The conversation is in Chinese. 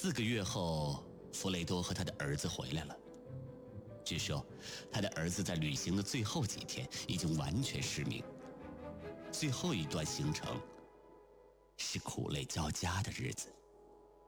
4个月后，弗雷多和他的儿子回来了。据说，他的儿子在旅行的最后几天已经完全失明。最后一段行程是苦累交加的日子。